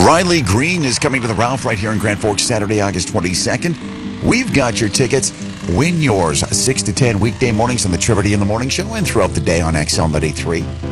Riley Green is coming to the Ralph right here in Grand Forks Saturday, August 22nd. We've got your tickets. Win yours 6 to 10 weekday mornings on the Trevor D in the Morning Show and throughout the day on XL 93.